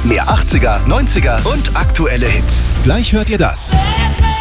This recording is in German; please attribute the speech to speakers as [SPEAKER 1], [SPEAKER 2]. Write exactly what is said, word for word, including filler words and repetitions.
[SPEAKER 1] Mehr achtziger, neunziger und aktuelle Hits. Gleich hört ihr das.